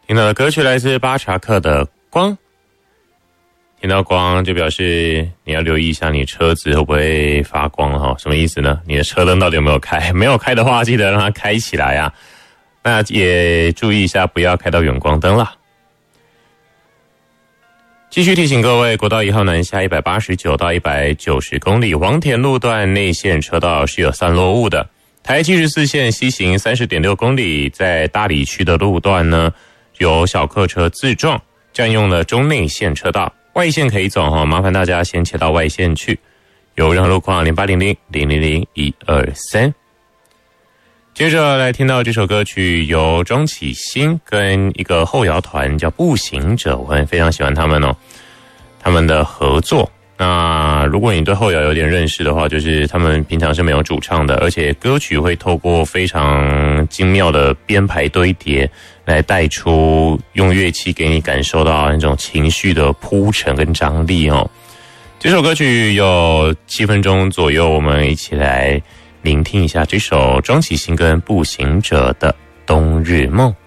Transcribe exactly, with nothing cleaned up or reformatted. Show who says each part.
Speaker 1: 听到的歌曲来自巴查克的光，听到光就表示你要留意一下你车子会不会发光哈，什么意思呢？你的车灯到底有没有开？没有开的话，记得让它开起来啊。那也注意一下，不要开到远光灯啦。继续提醒各位，国道一号南下一百八十九到一百九十公里，黄田路段内线车道是有散落物的。台七十四线西行 三十点六公里，在大里区的路段呢，有小客车自撞，占用了中内线车道，外线可以走哈，麻烦大家先切到外线去。有任何路况零八零零零零零一二三。接着来听到这首歌曲，由庄启兴跟一个后摇团叫步行者，我很非常喜欢他们哦，他们的合作。那如果你对后摇有点认识的话，就是他们平常是没有主唱的，而且歌曲会透过非常精妙的编排堆叠来带出用乐器给你感受到那种情绪的铺陈跟张力哦。这首歌曲有七分钟左右，我们一起来聆听一下这首庄启兴跟步行者的《冬日梦》。